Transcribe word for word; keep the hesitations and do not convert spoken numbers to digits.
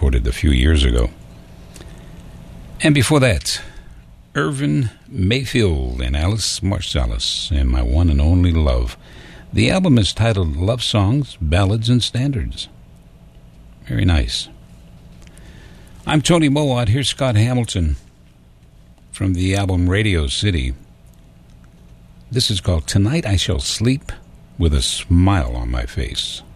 recorded a few years ago. And before that, Irvin Mayfield and Alice Marsalis and My One and Only Love. The album is titled Love Songs, Ballads, and Standards. Very nice. I'm Tony Mowat. Here's Scott Hamilton from the album Radio City. This is called Tonight I Shall Sleep with a Smile on My Face.